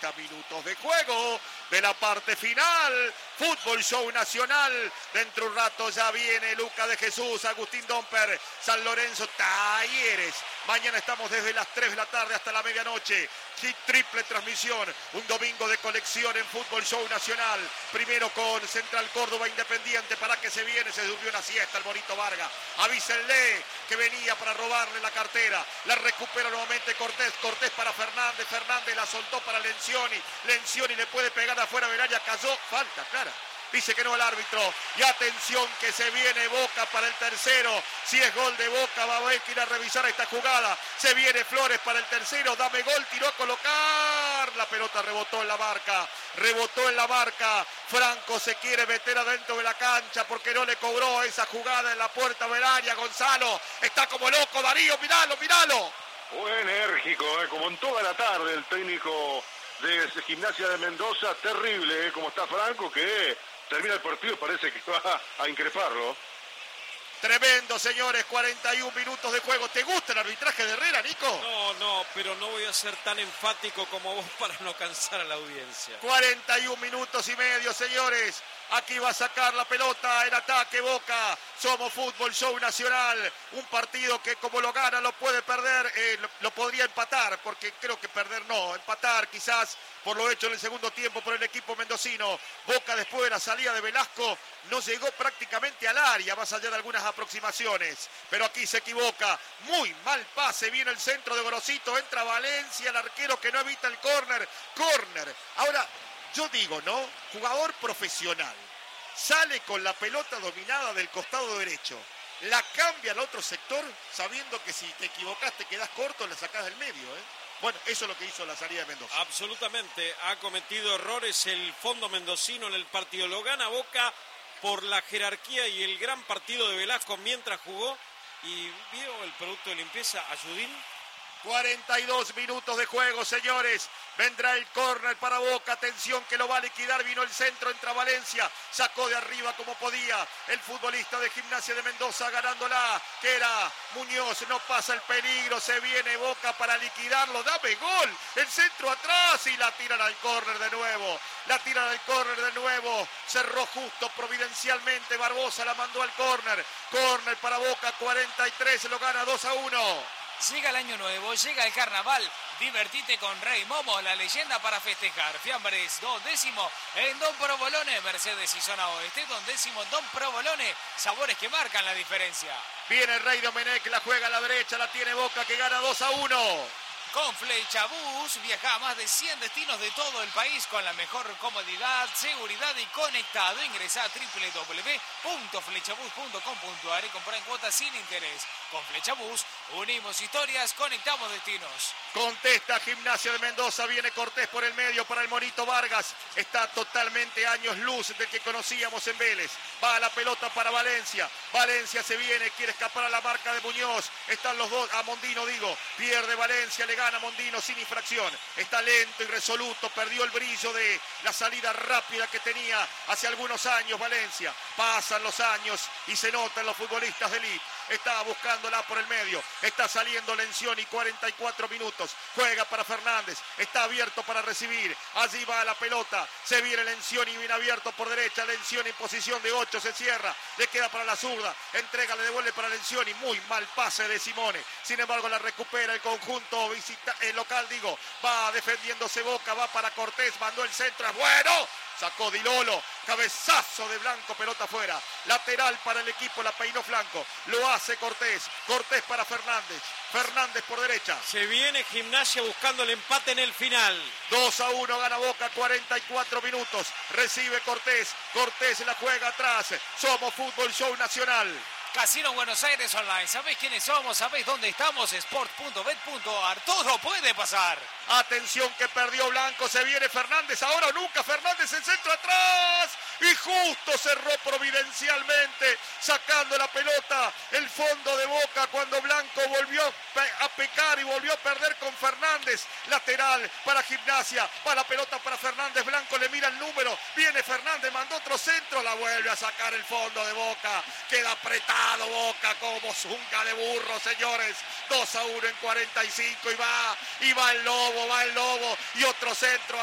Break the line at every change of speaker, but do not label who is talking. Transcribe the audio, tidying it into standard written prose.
40 minutos de juego de la parte final. Fútbol Show Nacional. Dentro de un rato ya viene Luca de Jesús, Agustín Domper, San Lorenzo, Talleres. Mañana estamos desde las 3 de la tarde hasta la medianoche. Triple transmisión, un domingo de colección en Fútbol Show Nacional. Primero con Central Córdoba Independiente. Para que se viene, se durmió una siesta el Bonito Vargas. Avísenle que venía para robarle la cartera. La recupera nuevamente Cortés. Cortés para Fernández. Fernández la soltó para Lencioni. Lencioni le puede pegar afuera del área. Cayó. Falta, clara. Dice que no el árbitro. Y atención que se viene Boca para el tercero. Si es gol de Boca, va a haber que ir a revisar esta jugada. Se viene Flores para el tercero. Dame gol, tiró a colocar. La pelota rebotó en la marca. Rebotó en la marca. Franco se quiere meter adentro de la cancha porque no le cobró esa jugada en la puerta del área. Gonzalo está como loco. Darío, míralo, míralo.
Muy enérgico, como en toda la tarde el técnico de Gimnasia de Mendoza. Terrible, como está Franco, que termina el partido, parece que va a increparlo.
Tremendo, señores, 41 minutos de juego. ¿Te gusta el arbitraje de Herrera, Nico?
No, pero no voy a ser tan enfático como vos para no cansar a la audiencia.
41 minutos y medio, señores. Aquí va a sacar la pelota en ataque Boca. Somos Fútbol Show Nacional. Un partido que como lo gana lo puede perder. Lo podría empatar, porque creo que perder no. Empatar quizás por lo hecho en el segundo tiempo por el equipo mendocino. Boca después de la salida de Velasco no llegó prácticamente al área, más allá de algunas aproximaciones. Pero aquí se equivoca. Muy mal pase. Viene el centro de Gorosito. Entra Valencia, el arquero que no evita el córner. Córner. Ahora, yo digo, ¿no? Jugador profesional. Sale con la pelota dominada del costado derecho. La cambia al otro sector, sabiendo que si te equivocaste, quedás corto, la sacás del medio, ¿eh? Bueno, eso es lo que hizo la salida de Mendoza.
Absolutamente. Ha cometido errores el fondo mendocino en el partido. Lo gana Boca por la jerarquía y el gran partido de Velasco mientras jugó. Y vio el producto de limpieza, Ayudín.
42 minutos de juego, señores. Vendrá el córner para Boca. Atención que lo va a liquidar. Vino el centro, entra Valencia. Sacó de arriba como podía. El futbolista de Gimnasia de Mendoza ganándola. Que era Muñoz. No pasa el peligro. Se viene Boca para liquidarlo. Dame gol. El centro atrás y la tiran al córner de nuevo. La tiran al córner de nuevo. Cerró justo providencialmente. Barbosa la mandó al córner. Córner para Boca. 43. Lo gana 2-1.
Llega el año nuevo, llega el carnaval, divertite con Rey Momo, la leyenda para festejar. Fiambres, Don Décimo en Don Provolone, Mercedes y Zona Oeste, Don Décimo en Don Provolone, sabores que marcan la diferencia.
Viene el Rey Domenech, la juega a la derecha, la tiene Boca que gana 2-1.
Con Flechabús viaja a más de 100 destinos de todo el país con la mejor comodidad, seguridad y conectado. Ingresa a www.flechabús.com.ar y compra en cuotas sin interés. Con Flechabús unimos historias, conectamos destinos.
Contesta Gimnasia de Mendoza, viene Cortés por el medio para el Monito Vargas. Está totalmente años luz del que conocíamos en Vélez. Va a la pelota para Valencia. Valencia se viene, quiere escapar a la marca de Muñoz. Están los dos, a Mondino digo. Pierde Valencia, le gana Mondino sin infracción. Está lento y resoluto, perdió el brillo de la salida rápida que tenía hace algunos años Valencia. Pasan los años y se notan los futbolistas de elite. Está buscándola por el medio. Está saliendo Lencioni, 44 minutos. Juega para Fernández. Está abierto para recibir. Allí va la pelota. Se viene Lencioni, bien abierto por derecha. Lencioni en posición de 8. Se cierra. Le queda para la zurda. Entrega, le devuelve para Lencioni. Muy mal pase de Simone. Sin embargo, la recupera el conjunto local, digo. Va defendiéndose Boca. Va para Cortés. Mandó el centro. ¡Es bueno! Sacó Di Lolo, cabezazo de Blanco, pelota afuera. Lateral para el equipo, la peinó Flanco. Lo hace Cortés. Cortés para Fernández. Fernández por derecha.
Se viene Gimnasia buscando el empate en el final.
2-1 gana Boca, 44 minutos. Recibe Cortés. Cortés la juega atrás. Somos Fútbol Show Nacional.
Casino Buenos Aires Online. ¿Sabéis quiénes somos? ¿Sabéis dónde estamos? Sport.bet.ar. Todo puede pasar.
Atención que perdió Blanco. Se viene Fernández. Ahora o nunca. Fernández el centro atrás. Y justo cerró providencialmente. Sacando la pelota. El fondo de Boca cuando Blanco volvió a pecar y volvió a perder con Fernández. Lateral para Gimnasia. Va la pelota para Fernández. Blanco le mira el número. Viene Fernández. Mandó otro centro. La vuelve a sacar el fondo de Boca. Queda apretado Boca como zunga de burro, señores. 2-1 en 45 y va el Lobo y otro centro.